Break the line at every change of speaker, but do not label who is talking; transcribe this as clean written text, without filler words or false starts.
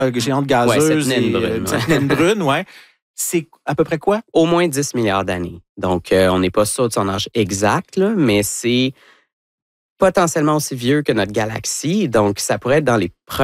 géante gazeuse.
cette naine brune.
Cette naine brune, ouais. C'est à peu près quoi?
Au moins 10 milliards d'années. Donc, on n'est pas sûr de son âge exact, là, mais c'est potentiellement aussi vieux que notre galaxie. Donc, ça pourrait être dans les